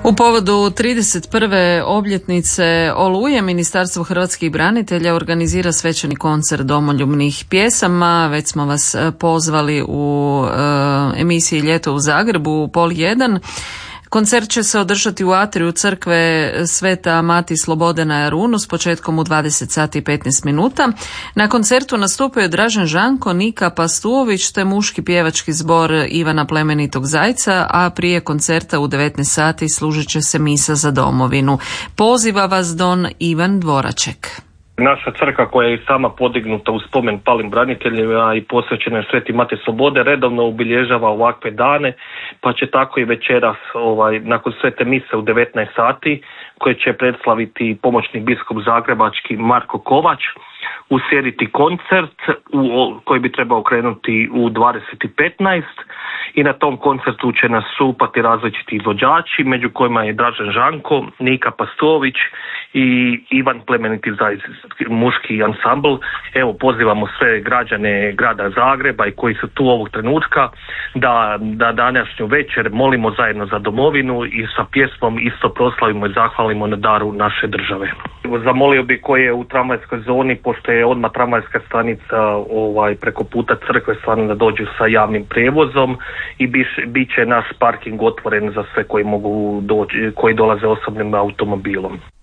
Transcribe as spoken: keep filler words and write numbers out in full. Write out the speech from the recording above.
U povodu trideset prve obljetnice Oluje Ministarstvo hrvatskih branitelja organizira svečani koncert domoljubnih pjesama. Već smo vas pozvali u e, emisiji Ljeto u Zagrebu u pol jedan. Koncert će se održati u atriju crkve Sveta Mati Slobode na Jarunu s početkom u dvadeset sati i petnaest minuta. Na koncertu nastupaju Dražen Žanko, Nika Pastuović te muški pjevački zbor Ivana Plemenitog Zajca, a prije koncerta u devetnaest sati služit će se misa za domovinu. Poziva vas don Ivan Dvoraček. Naša crkva koja je sama podignuta u spomen palim braniteljima i posvećena je Sveti Mati Slobode redovno obilježava ovakve dane, pa će tako i večeras ovaj, nakon svete mise u devetnaest sati koje će predslaviti pomoćnik biskup zagrebački Marko Kovač, uslijediti koncert u, koji bi trebao krenuti u dvadeset i petnaest i na tom koncertu će nastupati različiti izvođači, među kojima je Dražen Žanko, Nika Pastović i Ivan Plemeniti Zajec, muški ansambl. Evo, pozivamo sve građane grada Zagreba i koji su tu ovog trenutka da, da današnju večer molimo zajedno za domovinu i sa pjesmom isto proslavimo i zahvalimo na daru naše države. Zamolio bi koji je u tramvajskoj zoni, pošto je odmah tramvajska stanica ovaj, preko puta crkve, stvarno da dođu sa javnim prijevozom i bit će naš parking otvoren za sve koji mogu doći, koji dolaze osobnim automobilom.